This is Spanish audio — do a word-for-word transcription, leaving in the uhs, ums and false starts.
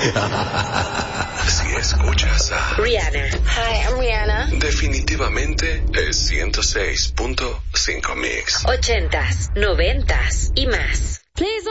Si escuchas a Rihanna. Hi, I'm Rihanna. definitivamente es ciento seis punto cinco Mix. Ochentas, noventas y más. Please